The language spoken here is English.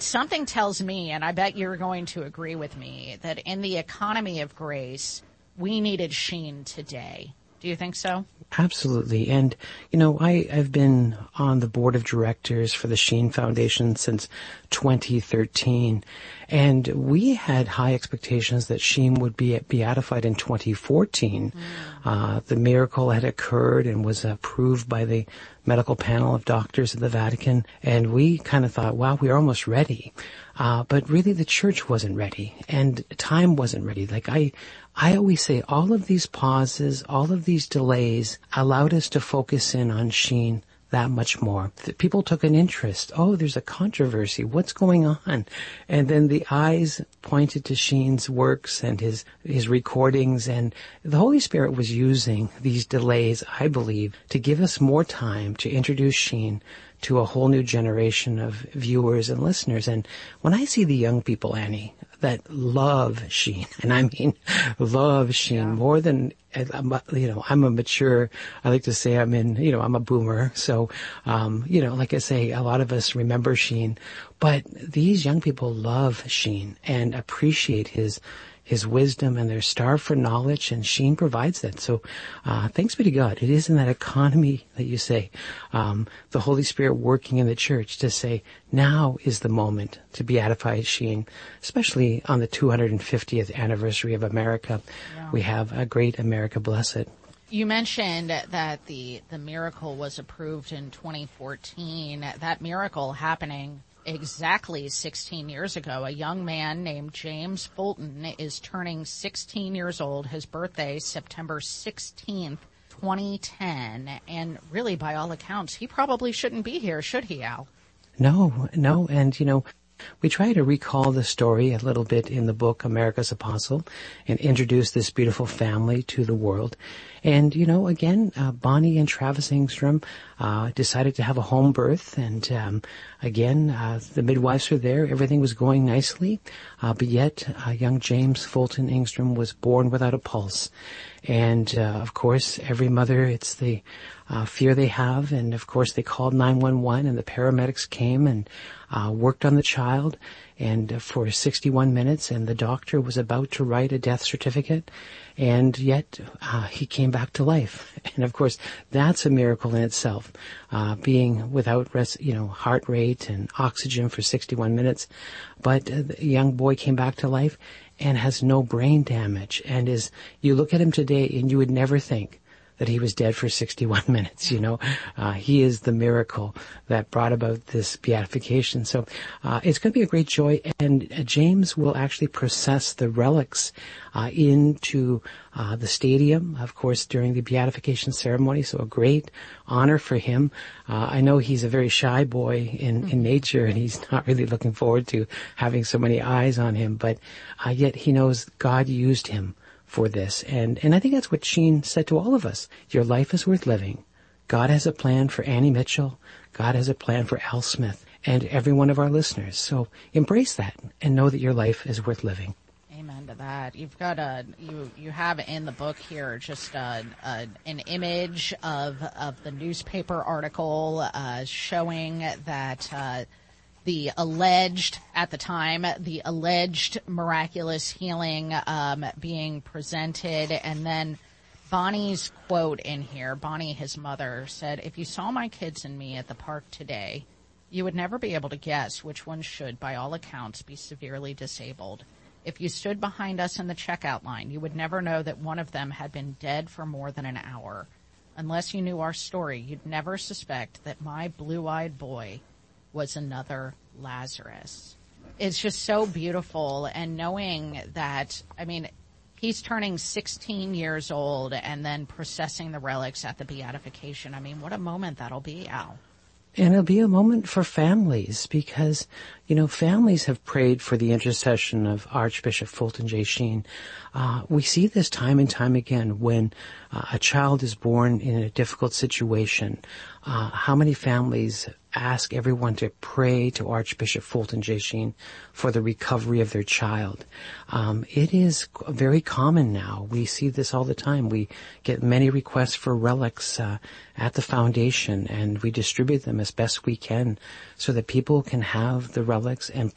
something tells me, and I bet you're going to agree with me, that in the economy of grace, we needed Sheen today. Do you think so? Absolutely. And, I've been on the board of directors for the Sheen Foundation since 2013. And we had high expectations that Sheen would be beatified in 2014. The miracle had occurred and was approved by the medical panel of doctors at the Vatican. And we kind of thought, wow, we're almost ready. But really the church wasn't ready and time wasn't ready. Like I always say, all of these pauses, all of these delays allowed us to focus in on Sheen that much more. People took an interest. Oh, there's a controversy. What's going on? And then the eyes pointed to Sheen's works and his recordings, and the Holy Spirit was using these delays, I believe, to give us more time to introduce Sheen to a whole new generation of viewers and listeners. And when I see the young people, Annie, that love Sheen, and I mean love Sheen more than, I'm a mature, I like to say I'm a boomer. So, like I say, a lot of us remember Sheen, but these young people love Sheen and appreciate his wisdom, and they're starved for knowledge, and Sheen provides that. So, thanks be to God. It is in that economy that you say, the Holy Spirit working in the church to say, now is the moment to beatify Sheen, especially on the 250th anniversary of America. Yeah. We have a great America Blessed. You mentioned that the miracle was approved in 2014. That miracle happening exactly 16 years ago. A young man named James Fulton is turning 16 years old. His birthday, September 16th, 2010. And really, by all accounts, he probably shouldn't be here, should he, Al? No. And, we try to recall the story a little bit in the book America's Apostle and introduce this beautiful family to the world. And, again, Bonnie and Travis Engstrom decided to have a home birth. And, again, the midwives were there. Everything was going nicely. But yet, young James Fulton Engstrom was born without a pulse. And, of course, every mother, it's the fear they have. And, of course, they called 911, and the paramedics came and worked on the child and for 61 minutes, and the doctor was about to write a death certificate, and yet he came back to life. And of course, that's a miracle in itself, being without heart rate and oxygen for 61 minutes. But the young boy came back to life and has no brain damage, and you look at him today and you would never think that he was dead for 61 minutes, He is the miracle that brought about this beatification. So it's going to be a great joy, and James will actually process the relics into the stadium, of course, during the beatification ceremony, so a great honor for him. I know he's a very shy boy in nature, and he's not really looking forward to having so many eyes on him, but yet he knows God used him for this. And I think that's what Sheen said to all of us. Your life is worth living. God has a plan for Annie Mitchell. God has a plan for Al Smith and every one of our listeners. So embrace that and know that your life is worth living. Amen to that. You've got you have in the book here just an image of the newspaper article showing that the alleged miraculous healing being presented. And then Bonnie's quote in here, Bonnie, his mother, said, "If you saw my kids and me at the park today, you would never be able to guess which one should, by all accounts, be severely disabled. If you stood behind us in the checkout line, you would never know that one of them had been dead for more than an hour. Unless you knew our story, you'd never suspect that my blue-eyed boy was another Lazarus." It's just so beautiful, and knowing that, he's turning 16 years old and then processing the relics at the beatification. What a moment that'll be, Al. And it'll be a moment for families because, families have prayed for the intercession of Archbishop Fulton J. Sheen. We see this time and time again when a child is born in a difficult situation. How many families ask everyone to pray to Archbishop Fulton J. Sheen for the recovery of their child. It is very common now. We see this all the time. We get many requests for relics at the foundation, and we distribute them as best we can so that people can have the relics and